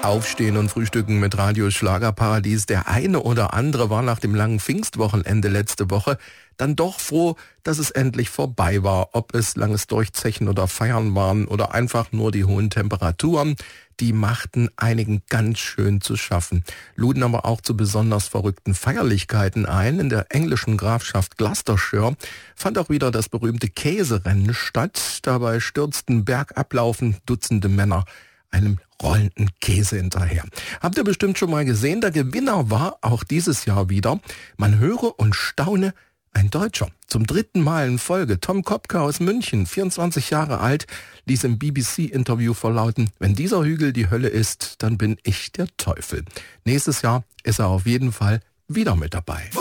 Aufstehen und Frühstücken mit Radio Schlagerparadies. Der eine oder andere war nach dem langen Pfingstwochenende letzte Woche dann doch froh, dass es endlich vorbei war. Ob es langes Durchzechen oder Feiern waren oder einfach nur die hohen Temperaturen, die machten einigen ganz schön zu schaffen. Luden aber auch zu besonders verrückten Feierlichkeiten ein. In der englischen Grafschaft Gloucestershire fand auch wieder das berühmte Käserennen statt. Dabei stürzten bergablaufen Dutzende Männer einem rollenden Käse hinterher. Habt ihr bestimmt schon mal gesehen, der Gewinner war auch dieses Jahr wieder, man höre und staune, ein Deutscher. Zum 3. Mal in Folge. Tom Kopke aus München, 24 Jahre alt, ließ im BBC-Interview verlauten, wenn dieser Hügel die Hölle ist, dann bin ich der Teufel. Nächstes Jahr ist er auf jeden Fall wieder mit dabei.